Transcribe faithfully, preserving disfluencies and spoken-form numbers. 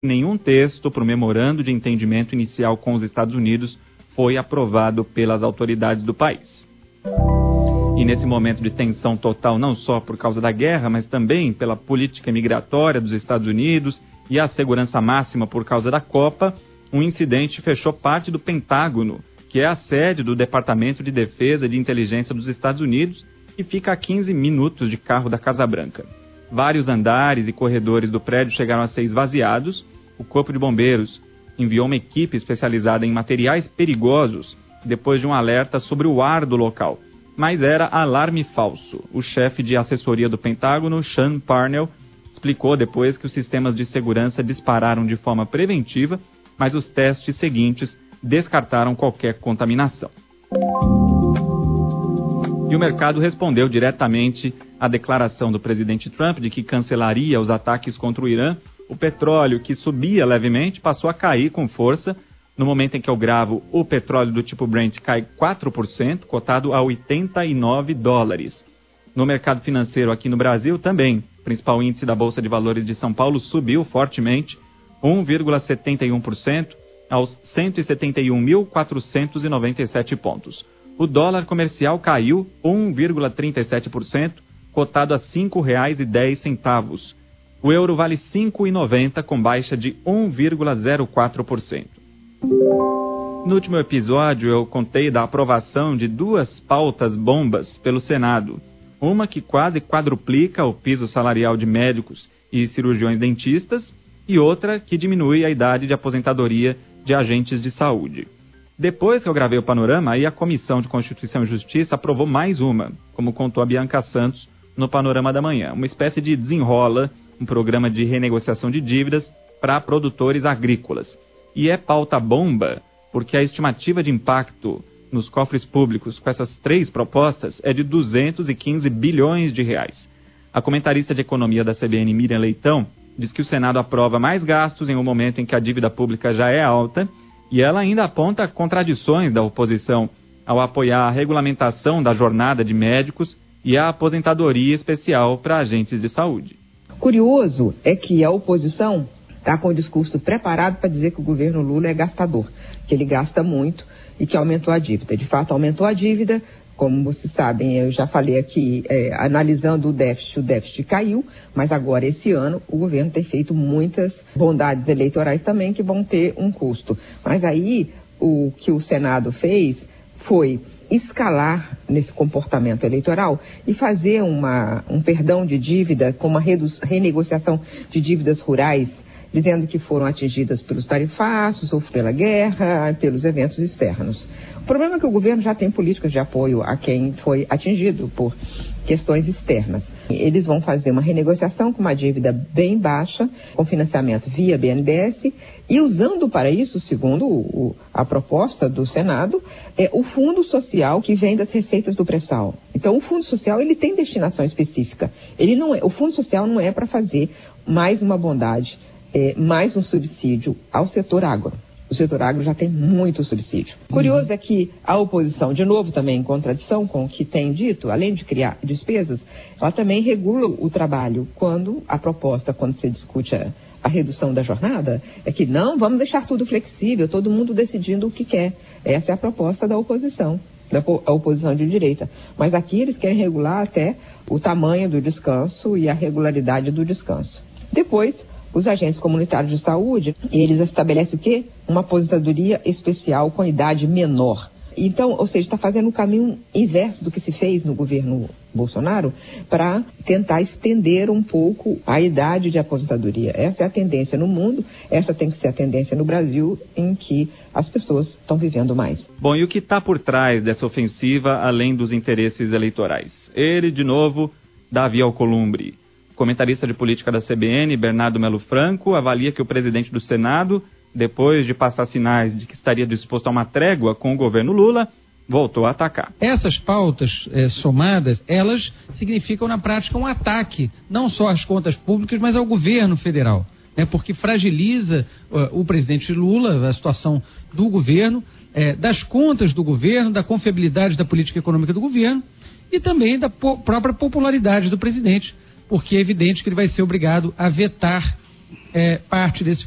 Nenhum texto para o memorando de entendimento inicial com os Estados Unidos foi aprovado pelas autoridades do país. E nesse momento de tensão total, não só por causa da guerra, mas também pela política migratória dos Estados Unidos e a segurança máxima por causa da Copa, um incidente fechou parte do Pentágono, que é a sede do Departamento de Defesa e de Inteligência dos Estados Unidos e fica a quinze minutos de carro da Casa Branca. Vários andares e corredores do prédio chegaram a ser esvaziados. O Corpo de Bombeiros enviou uma equipe especializada em materiais perigosos depois de um alerta sobre o ar do local. Mas era alarme falso. O chefe de assessoria do Pentágono, Sean Parnell, explicou depois que os sistemas de segurança dispararam de forma preventiva, mas os testes seguintes descartaram qualquer contaminação. E o mercado respondeu diretamente à declaração do presidente Trump de que cancelaria os ataques contra o Irã. O petróleo, que subia levemente, passou a cair com força. No momento em que eu gravo, o petróleo do tipo Brent cai quatro por cento, cotado a oitenta e nove dólares. No mercado financeiro aqui no Brasil também, o principal índice da Bolsa de Valores de São Paulo subiu fortemente, um vírgula setenta e um por cento, aos cento e setenta e um mil quatrocentos e noventa e sete pontos. O dólar comercial caiu um vírgula trinta e sete por cento, cotado a cinco reais e dez centavos. O euro vale cinco reais e noventa centavos, com baixa de um vírgula zero quatro por cento. No último episódio, eu contei da aprovação de duas pautas bombas pelo Senado. Uma que quase quadruplica o piso salarial de médicos e cirurgiões dentistas e outra que diminui a idade de aposentadoria de agentes de saúde. Depois que eu gravei o Panorama, aí a Comissão de Constituição e Justiça aprovou mais uma, como contou a Bianca Santos no Panorama da Manhã. Uma espécie de desenrola, um programa de renegociação de dívidas para produtores agrícolas. E é pauta bomba, porque a estimativa de impacto nos cofres públicos com essas três propostas é de duzentos e quinze bilhões de reais. A comentarista de economia da C B N, Miriam Leitão, diz que o Senado aprova mais gastos em um momento em que a dívida pública já é alta, e ela ainda aponta contradições da oposição ao apoiar a regulamentação da jornada de médicos e a aposentadoria especial para agentes de saúde. Curioso é que a oposição está com o discurso preparado para dizer que o governo Lula é gastador, que ele gasta muito e que aumentou a dívida. De fato, aumentou a dívida, como vocês sabem, eu já falei aqui, é, analisando o déficit, o déficit caiu, mas agora, esse ano, o governo tem feito muitas bondades eleitorais também que vão ter um custo. Mas aí, o que o Senado fez foi escalar nesse comportamento eleitoral e fazer uma, um perdão de dívida com uma redu- renegociação de dívidas rurais, dizendo que foram atingidas pelos tarifaços ou pela guerra, pelos eventos externos. O problema é que o governo já tem políticas de apoio a quem foi atingido por questões externas. Eles vão fazer uma renegociação com uma dívida bem baixa, com financiamento via B N D E S, e usando para isso, segundo o, a proposta do Senado, é o fundo social que vem das receitas do pré-sal. Então, o fundo social ele tem destinação específica. Ele não é, o fundo social não é para fazer mais uma bondade, É, mais um subsídio ao setor agro. O setor agro já tem muito subsídio. Uhum. Curioso é que a oposição, de novo também em contradição com o que tem dito, além de criar despesas, ela também regula o trabalho quando a proposta, quando se discute a, a redução da jornada, é que não, vamos deixar tudo flexível, todo mundo decidindo o que quer. Essa é a proposta da oposição, da oposição de direita. Mas aqui eles querem regular até o tamanho do descanso e a regularidade do descanso. Depois, os agentes comunitários de saúde, eles estabelecem o quê? Uma aposentadoria especial com idade menor. Então, ou seja, está fazendo o caminho inverso do que se fez no governo Bolsonaro para tentar estender um pouco a idade de aposentadoria. Essa é a tendência no mundo, essa tem que ser a tendência no Brasil, em que as pessoas estão vivendo mais. Bom, e o que está por trás dessa ofensiva, além dos interesses eleitorais? Ele, de novo, Davi Alcolumbre. Comentarista de política da C B N, Bernardo Melo Franco, avalia que o presidente do Senado, depois de passar sinais de que estaria disposto a uma trégua com o governo Lula, voltou a atacar. Essas pautas é, somadas, elas significam na prática um ataque, não só às contas públicas, mas ao governo federal, né, porque fragiliza uh, o presidente Lula, a situação do governo, é, das contas do governo, da confiabilidade da política econômica do governo e também da po- própria popularidade do presidente, porque é evidente que ele vai ser obrigado a vetar é, parte desse